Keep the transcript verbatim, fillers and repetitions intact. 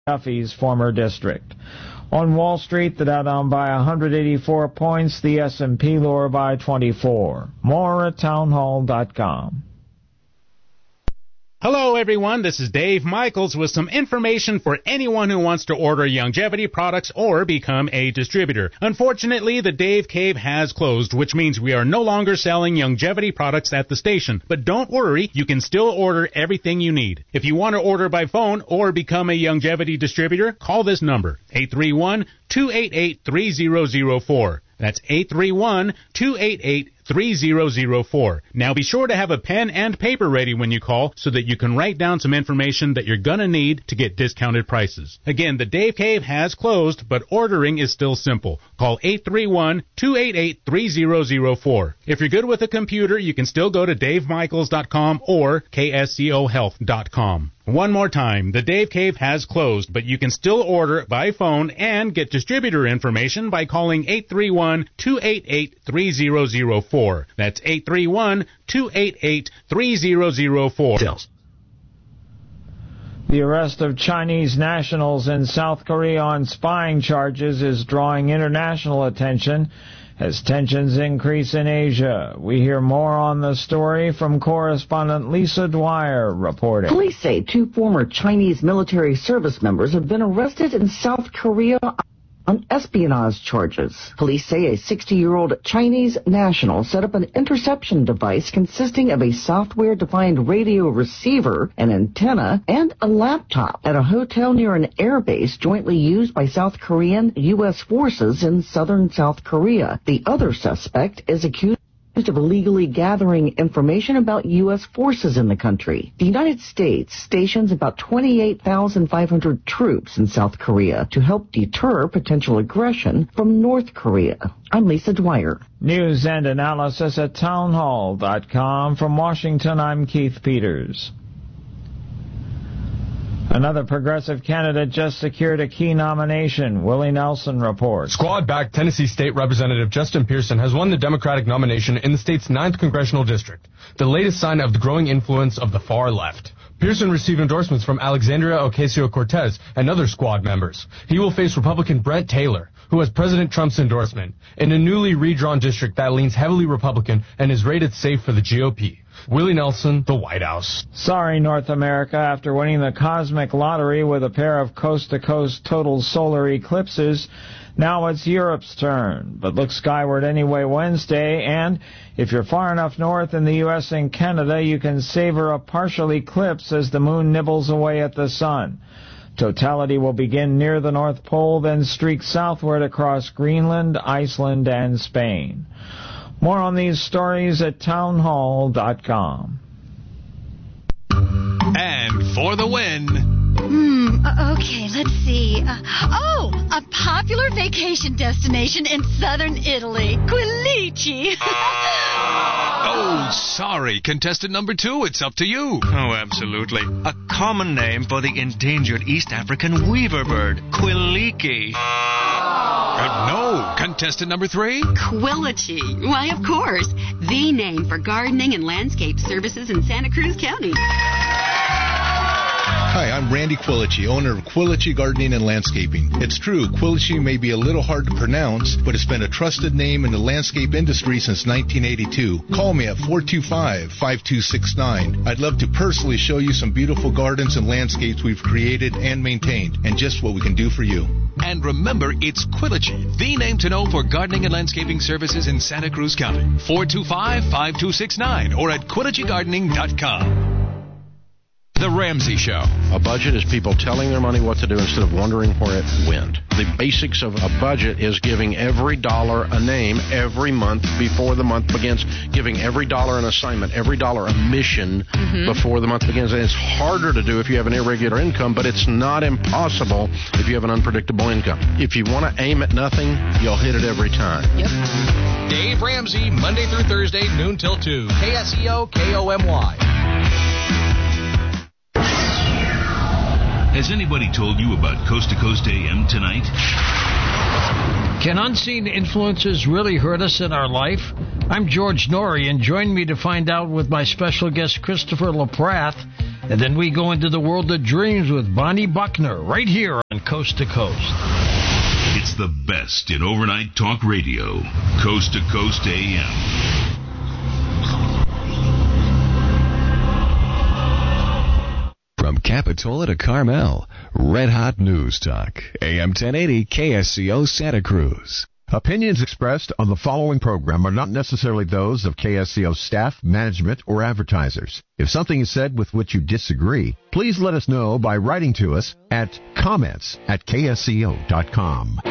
Duffy's former district. On Wall Street, the Dow down by one hundred eighty-four points, the S and P lower by twenty-four. More at townhall dot com. Hello, everyone. This is Dave Michaels with some information for anyone who wants to order Youngevity products or become a distributor. Unfortunately, the Dave Cave has closed, which means we are no longer selling Youngevity products at the station. But don't worry, you can still order everything you need. If you want to order by phone or become a Youngevity distributor, call this number, eight three one, two eight eight, three zero zero four. That's eight three one, two eight eight, three zero zero four. Now be sure to have a pen and paper ready when you call so that you can write down some information that you're going to need to get discounted prices. Again, the Dave Cave has closed, but ordering is still simple. Call eight three one, two eight eight, three zero zero four. If you're good with a computer, you can still go to dave michaels dot com or k s c o health dot com. One more time, the Dave Cave has closed, but you can still order by phone and get distributor information by calling eight three one, two eight eight, three zero zero four. That's eight three one, two eight eight, three zero zero four. The arrest of Chinese nationals in South Korea on spying charges is drawing international attention as tensions increase in Asia. We hear more on the story from correspondent Lisa Dwyer reporting. Police say two former Chinese military service members have been arrested in South Korea on espionage charges. Police say a sixty-year-old Chinese national set up an interception device consisting of a software-defined radio receiver, an antenna, and a laptop at a hotel near an airbase jointly used by South Korean U S forces in southern South Korea. The other suspect is accused of illegally gathering information about U S forces in the country. The United States stations about twenty-eight thousand five hundred troops in South Korea to help deter potential aggression from North Korea. I'm Lisa Dwyer. News and analysis at townhall dot com. From Washington, I'm Keith Peters. Another progressive candidate just secured a key nomination. Willie Nelson reports. Squad-backed Tennessee State Representative Justin Pearson has won the Democratic nomination in the state's ninth congressional district, the latest sign of the growing influence of the far left. Pearson received endorsements from Alexandria Ocasio-Cortez and other squad members. He will face Republican Brent Taylor, who has President Trump's endorsement, in a newly redrawn district that leans heavily Republican and is rated safe for the G O P. Willie Nelson, the White House. Sorry, North America, after winning the cosmic lottery with a pair of coast-to-coast total solar eclipses, now it's Europe's turn. But look skyward anyway Wednesday, and if you're far enough north in the U S and Canada, you can savor a partial eclipse as the moon nibbles away at the sun. Totality will begin near the North Pole, then streak southward across Greenland, Iceland, and Spain. More on these stories at townhall dot com. And for the win... Hmm, okay, let's see. Uh, oh, a popular vacation destination in southern Italy, Quilici. Oh, sorry, contestant number two, it's up to you. Oh, absolutely. A common name for the endangered East African weaver bird, Quiliki. Uh, no, contestant number three? Quilici. Why, of course. The name for gardening and landscape services in Santa Cruz County. Hi, I'm Randy Quilici, owner of Quilici Gardening and Landscaping. It's true, Quilici may be a little hard to pronounce, but it's been a trusted name in the landscape industry since nineteen eighty-two. Call me at four two five, five two six nine. I'd love to personally show you some beautiful gardens and landscapes we've created and maintained, and just what we can do for you. And remember, it's Quilici, the name to know for gardening and landscaping services in Santa Cruz County. four two five, five two six nine or at quilici gardening dot com. The Ramsey Show. A budget is people telling their money what to do instead of wondering where it went. The basics of a budget is giving every dollar a name every month before the month begins, giving every dollar an assignment, every dollar a mission mm-hmm. before the month begins. And it's harder to do if you have an irregular income, but it's not impossible if you have an unpredictable income. If you want to aim at nothing, you'll hit it every time. Yep. Dave Ramsey, Monday through Thursday, noon till two. K S E O K O M Y. Has anybody told you about Coast to Coast A M tonight? Can unseen influences really hurt us in our life? I'm George Norrie, and join me to find out with my special guest Christopher LaPrath And then we go into the world of dreams with Bonnie Buckner right here on Coast to Coast. It's the best in overnight talk radio. Coast to Coast A M. From Capitola to Carmel, Red Hot News Talk, A M ten eighty K S C O Santa Cruz. Opinions expressed on the following program are not necessarily those of K S C O staff, management, or advertisers. If something is said with which you disagree, please let us know by writing to us at comments at K S C O dot com.